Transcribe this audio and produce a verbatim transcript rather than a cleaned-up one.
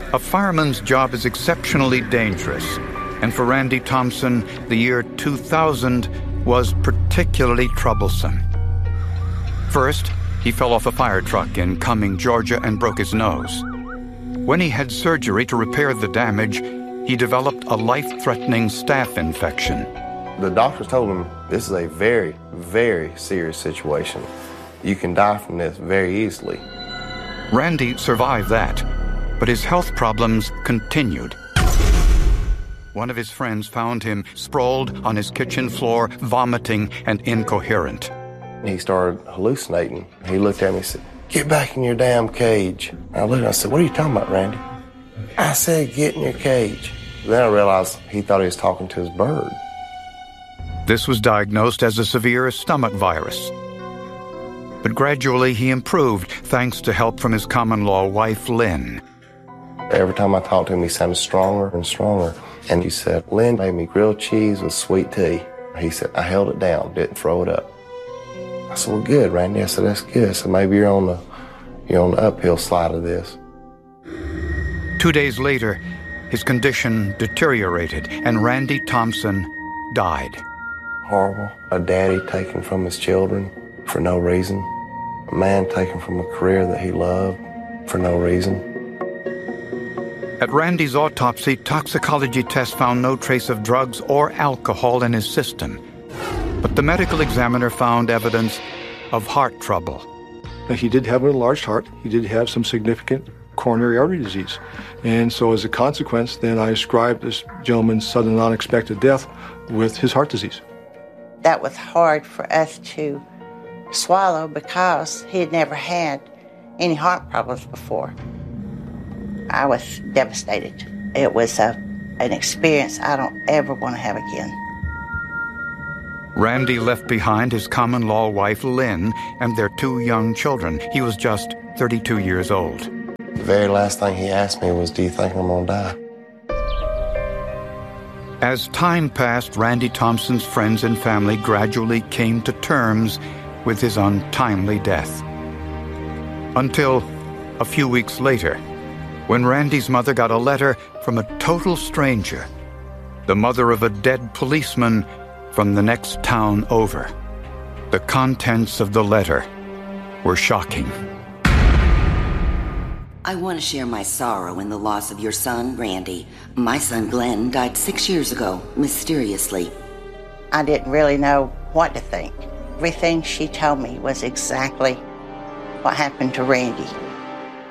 A fireman's job is exceptionally dangerous, and for Randy Thompson, the year two thousand was particularly troublesome. First, he fell off a fire truck in Cumming, Georgia, and broke his nose. When he had surgery to repair the damage, he developed a life-threatening staph infection. The doctors told him, this is a very, very serious situation. You can die from this very easily. Randy survived that, but his health problems continued. One of his friends found him sprawled on his kitchen floor, vomiting and incoherent. He started hallucinating. He looked at me and said, "Get back in your damn cage." I looked and I said, "What are you talking about, Randy?" I said, "Get in your cage." Then I realized he thought he was talking to his bird. This was diagnosed as a severe stomach virus. But gradually he improved thanks to help from his common-law wife, Lynn. Every time I talked to him, he sounded stronger and stronger. And he said, "Lynn made me grilled cheese with sweet tea." He said, "I held it down, didn't throw it up." I said, "Well, good, Randy." I said, "That's good." I said, "Maybe you're on the, you're on the uphill slide of this." Two days later, his condition deteriorated, and Randy Thompson died. Horrible. A daddy taken from his children for no reason. A man taken from a career that he loved for no reason. At Randy's autopsy, toxicology tests found no trace of drugs or alcohol in his system. But the medical examiner found evidence of heart trouble. He did have an enlarged heart. He did have some significant coronary artery disease. And so as a consequence, then I ascribed this gentleman's sudden unexpected death with his heart disease. That was hard for us to swallow because he had never had any heart problems before. I was devastated. It was a, an experience I don't ever want to have again. Randy left behind his common-law wife, Lynn, and their two young children. He was just thirty-two years old. The very last thing he asked me was, "Do you think I'm going to die?" As time passed, Randy Thompson's friends and family gradually came to terms with his untimely death. Until a few weeks later, when Randy's mother got a letter from a total stranger, the mother of a dead policeman from the next town over. The contents of the letter were shocking. I want to share my sorrow in the loss of your son, Randy. My son, Glenn, died six years ago, mysteriously. I didn't really know what to think. Everything she told me was exactly what happened to Randy.